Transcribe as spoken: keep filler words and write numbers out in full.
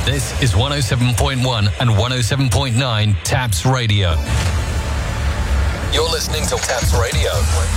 This is one oh seven point one and one oh seven point nine Taps Radio. You're listening to Taps Radio.